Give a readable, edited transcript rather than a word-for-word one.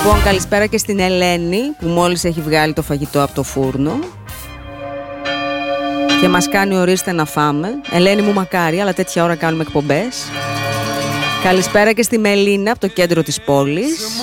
Λοιπόν, καλησπέρα και στην Ελένη που μόλις έχει βγάλει το φαγητό από το φούρνο και μας κάνει ορίστε να φάμε. Ελένη μου, μακάρι, αλλά τέτοια ώρα κάνουμε εκπομπές. Καλησπέρα και στη Μελίνα από το κέντρο της πόλης.